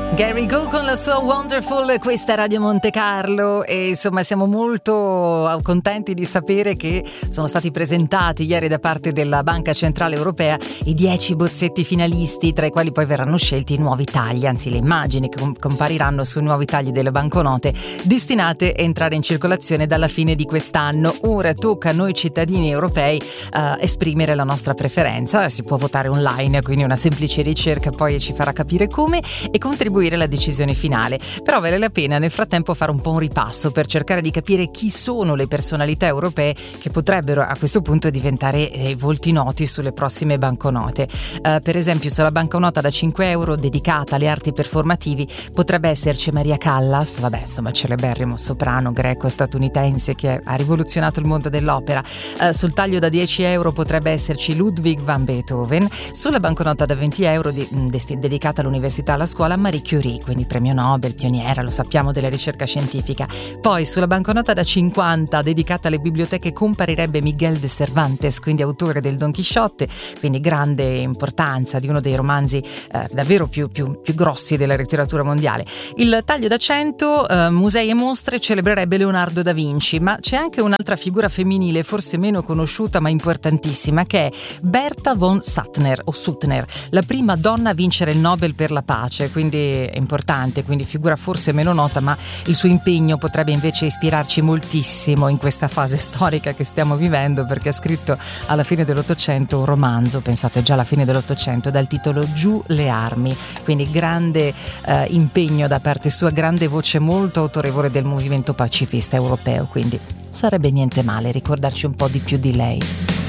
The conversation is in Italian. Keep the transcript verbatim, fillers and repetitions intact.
Gary Go con la sua Wonderful, questa è Radio Monte Carlo e insomma siamo molto contenti di sapere che sono stati presentati ieri da parte della Banca Centrale Europea i dieci bozzetti finalisti, tra i quali poi verranno scelti i nuovi tagli, anzi le immagini che compariranno sui nuovi tagli delle banconote destinate a entrare in circolazione dalla fine di quest'anno. Ora tocca a noi cittadini europei uh, esprimere la nostra preferenza, si può votare online, quindi una semplice ricerca poi ci farà capire come e contribuire alla decisione finale. Però vale la pena nel frattempo fare un po' un ripasso per cercare di capire chi sono le personalità europee che potrebbero a questo punto diventare eh, volti noti sulle prossime banconote. Uh, per esempio, sulla banconota da cinque euro dedicata alle arti performativi potrebbe esserci Maria Callas, vabbè insomma celeberrimo soprano greco-statunitense che ha rivoluzionato il mondo dell'opera. Uh, sul taglio da dieci euro potrebbe esserci Ludwig van Beethoven. Sulla banconota da venti euro di, desti- dedicata all'università e alla scuola Marie Curie, quindi premio Nobel, pioniera, lo sappiamo, della ricerca scientifica. Poi sulla banconota da cinquanta dedicata alle biblioteche comparirebbe Miguel de Cervantes, quindi autore del Don Chisciotte, quindi grande importanza di uno dei romanzi eh, davvero più, più, più grossi della letteratura mondiale. Il taglio da cento, eh, musei e mostre, celebrerebbe Leonardo da Vinci, ma c'è anche un'altra figura femminile forse meno conosciuta ma importantissima, che è Berta von Suttner o Suttner, la prima donna a vincere il Nobel per la pace, quindi è importante, quindi figura forse meno nota, ma il suo impegno potrebbe invece ispirarci moltissimo in questa fase storica che stiamo vivendo, perché ha scritto alla fine dell'Ottocento un romanzo, pensate già alla fine dell'Ottocento, dal titolo Giù le armi, quindi grande eh, impegno da parte sua, grande voce molto autorevole del movimento pacifista europeo, quindi sarebbe niente male ricordarci un po' di più di lei.